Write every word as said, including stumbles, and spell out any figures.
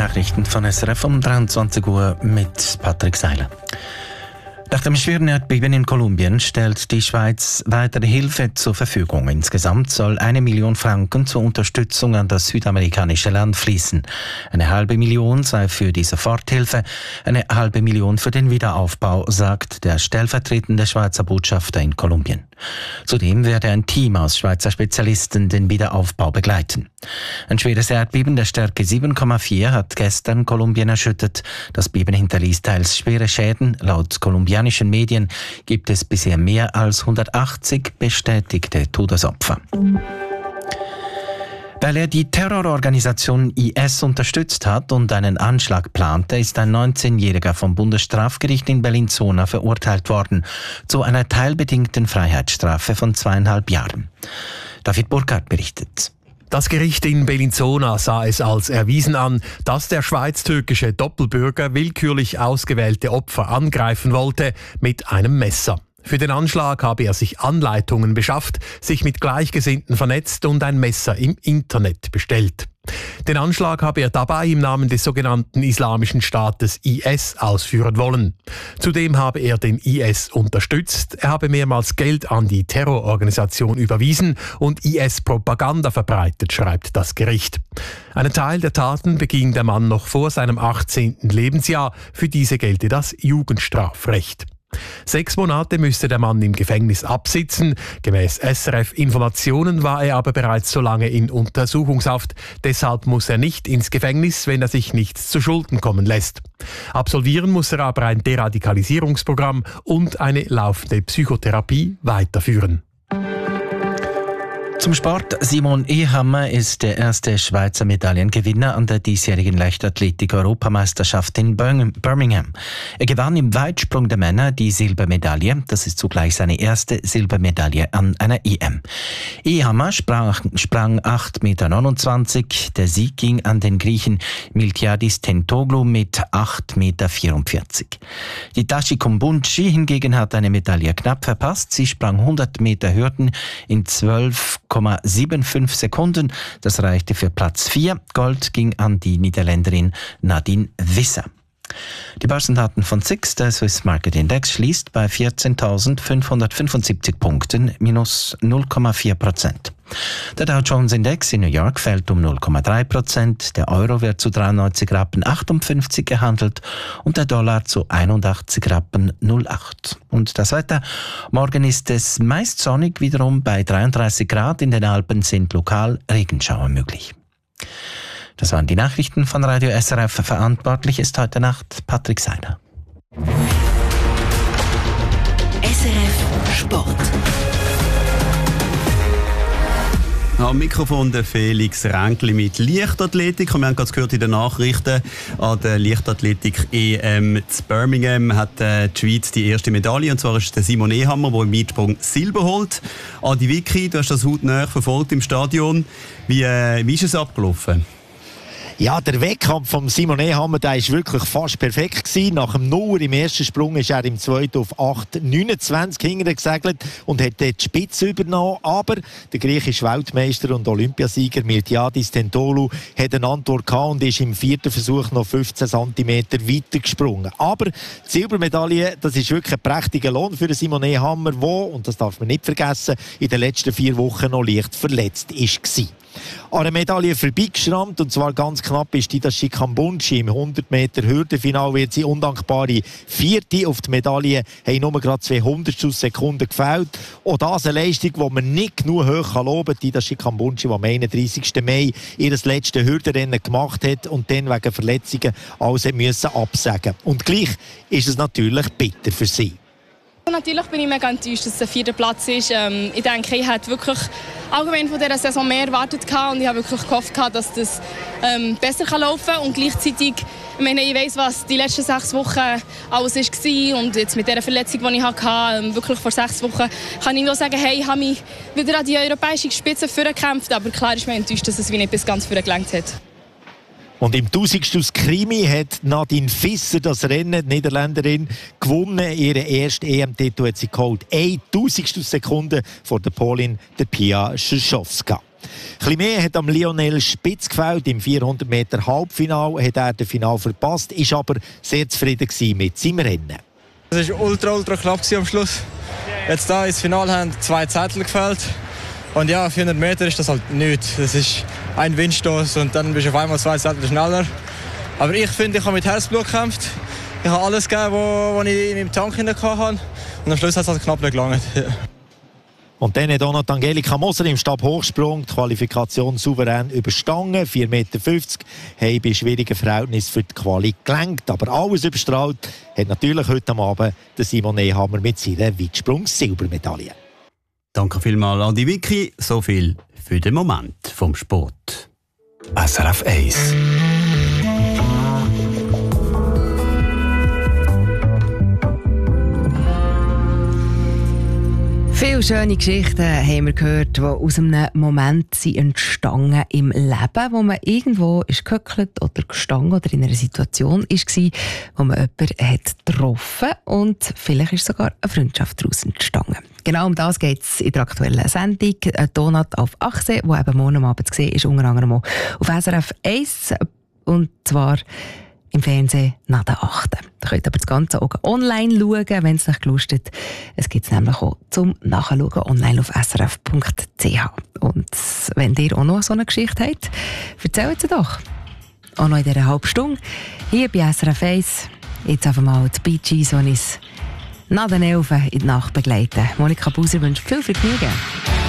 Nachrichten von S R F um dreiundzwanzig Uhr mit Patrick Seiler. Nach dem schweren Erdbeben in Kolumbien stellt die Schweiz weitere Hilfe zur Verfügung. Insgesamt soll eine Million Franken zur Unterstützung an das südamerikanische Land fließen. Eine halbe Million sei für die Soforthilfe, eine halbe Million für den Wiederaufbau, sagt der stellvertretende Schweizer Botschafter in Kolumbien. Zudem werde ein Team aus Schweizer Spezialisten den Wiederaufbau begleiten. Ein schweres Erdbeben der Stärke sieben Komma vier hat gestern Kolumbien erschüttert. Das Beben hinterließ teils schwere Schäden. Laut kolumbianischen Medien gibt es bisher mehr als hundertachtzig bestätigte Todesopfer. Weil er die Terrororganisation I S unterstützt hat und einen Anschlag plante, ist ein neunzehnjähriger vom Bundesstrafgericht in Bellinzona verurteilt worden zu einer teilbedingten Freiheitsstrafe von zweieinhalb Jahren. David Burkhardt berichtet. Das Gericht in Bellinzona sah es als erwiesen an, dass der schweiz-türkische Doppelbürger willkürlich ausgewählte Opfer angreifen wollte mit einem Messer. Für den Anschlag habe er sich Anleitungen beschafft, sich mit Gleichgesinnten vernetzt und ein Messer im Internet bestellt. Den Anschlag habe er dabei im Namen des sogenannten Islamischen Staates I S ausführen wollen. Zudem habe er den I S unterstützt, er habe mehrmals Geld an die Terrororganisation überwiesen und I S-Propaganda verbreitet, schreibt das Gericht. Einen Teil der Taten beging der Mann noch vor seinem achtzehnten Lebensjahr. Für diese gelte das Jugendstrafrecht. Sechs Monate müsste der Mann im Gefängnis absitzen. Gemäß S R F-Informationen war er aber bereits so lange in Untersuchungshaft. Deshalb muss er nicht ins Gefängnis, wenn er sich nichts zu Schulden kommen lässt. Absolvieren muss er aber ein Deradikalisierungsprogramm und eine laufende Psychotherapie weiterführen. Zum Sport. Simon Ehammer ist der erste Schweizer Medaillengewinner an der diesjährigen Leichtathletik-Europameisterschaft in Birmingham. Er gewann im Weitsprung der Männer die Silbermedaille. Das ist zugleich seine erste Silbermedaille an einer E M. Ehammer sprang, sprang acht Komma neunundzwanzig Meter. Der Sieg ging an den Griechen Miltiadis Tentoglou mit acht Komma vierundvierzig Meter. Die Tashi Kumbunchi hingegen hat eine Medaille knapp verpasst. Sie sprang hundert Meter Hürden in zwölf Komma fünfundsiebzig Sekunden. Das reichte für Platz vier. Gold ging an die Niederländerin Nadine Visser. Die Börsendaten von S I X, der Swiss Market Index, schließt bei vierzehntausendfünfhundertfünfundsiebzig Punkten, minus null Komma vier Prozent. Der Dow Jones Index in New York fällt um null Komma drei Prozent, der Euro wird zu dreiundneunzig Rappen achtundfünfzig gehandelt und der Dollar zu einundachtzig Rappen null acht. Und das Wetter? Morgen ist es meist sonnig, wiederum bei dreiunddreißig Grad, in den Alpen sind lokal Regenschauer möglich. Das waren die Nachrichten von Radio S R F. Verantwortlich ist heute Nacht Patrick Seiler. S R F Sport. Am Mikrofon der Felix Ränkli mit Leichtathletik. Und wir haben gerade gehört in den Nachrichten, an der Leichtathletik-E M zu Birmingham hat äh, die Schweiz die erste Medaille. Und zwar ist es der Simon Ehammer, der im Weitsprung Silber holt. Adi Vicky, du hast das hautnah verfolgt im Stadion. Wie, äh, wie ist es abgelaufen? Ja, der Wettkampf von Simon Ehammer, der ist wirklich fast perfekt gewesen. Nach dem Nuller im ersten Sprung ist er im zweiten auf acht Komma neunundzwanzig hinten gesegelt und hat dort die Spitze übernommen. Aber der griechische Weltmeister und Olympiasieger Miltiadis Tentoglou hat eine Antwort gehabt und ist im vierten Versuch noch fünfzehn Zentimeter weiter gesprungen. Aber die Silbermedaille, das ist wirklich ein prächtiger Lohn für Simon Ehammer, der, und das darf man nicht vergessen, in den letzten vier Wochen noch leicht verletzt war. An einer Medaille vorbeigeschrammt, und zwar ganz knapp, ist die Tashi Kumbunchi. Im hundert Meter Hürdenfinal wird sie undankbare Vierte. Auf die Medaille haben nur gerade zwei Hundertstel Sekunden gefehlt. Auch das eine Leistung, die man nicht genug hoch loben kann. Die Tashi Kumbunchi, die am einunddreißigsten Mai ihr letztes Hürdenrennen gemacht hat und dann wegen Verletzungen alles musste absagen. Und gleich ist es natürlich bitter für sie. Natürlich bin ich mega enttäuscht, dass es der vierte Platz ist. Ähm, ich denke, ich hätte wirklich allgemein von dieser Saison mehr erwartet und ich habe wirklich gehofft, dass das ähm, besser laufen kann. Und gleichzeitig, ich meine, ich weiss, was die letzten sechs Wochen alles war und jetzt mit der Verletzung, die ich hatte, ähm, wirklich vor sechs Wochen, kann ich nur sagen, hey, ich habe mich wieder an die europäische Spitze vorgekämpft, aber klar ist mir enttäuscht, dass es wie nicht bis ganz vorne gelangt hat. Und im Tausendstel Krimi hat Nadine Visser das Rennen, die Niederländerin, gewonnen. Ihren ersten E M-Titel hat sie geholt. Eine Tausendstel Sekunde vor der Polin, der Pia Szyszowska. Ein bisschen mehr hat am Lionel Spitz gefällt. Im vierhundert Meter Halbfinale hat er das Finale verpasst, ist aber sehr zufrieden mit seinem Rennen. Es war ultra, ultra knapp am Schluss. Jetzt da ins Finale haben zwei Zettel gefällt. Und ja, vierhundert Meter ist das halt nichts. Das ist ein Windstoß und dann bist du auf einmal zwei Zettel schneller. Aber ich finde, ich habe mit Herzblut gekämpft. Ich habe alles gegeben, was ich in meinem Tank hatte. Und am Schluss hat es halt knapp nicht gelangt. Ja. Und dann hat auch noch Angelika Moser im Stabhochsprung die Qualifikation souverän überstanden. vier Meter fünfzig haben bei schwierigen Verhältnissen für die Quali gelenkt. Aber alles überstrahlt hat natürlich heute Abend der Simon Nehammer mit seiner Weitsprung-Silbermedaille. Danke vielmals an die Vicky. So viel für den Moment vom Sport. S R F eins. Viele schöne Geschichten haben wir gehört, die aus einem Moment sind entstanden im Leben, wo man irgendwo ist gehöckelt oder gestanden oder in einer Situation war, wo man jemanden hat getroffen und vielleicht ist sogar eine Freundschaft daraus entstanden. Genau um das geht es in der aktuellen Sendung «Donut auf Achse», die eben morgen Abend zu sehen ist, unter anderem auch auf S R F eins und zwar im Fernsehen nach der achten. Da könnt ihr aber das Ganze auch online schauen, wenn es euch gelustet. Es gibt es nämlich auch zum Nachschauen online auf s r f punkt c h. Und wenn ihr auch noch so eine Geschichte habt, erzählt sie doch. Auch noch in dieser halben Stunde hier bei S R F eins. Jetzt einfach mal die Bee Gees, die uns nach den Elfen in die Nacht begleiten. Monika Buser wünscht viel Vergnügen.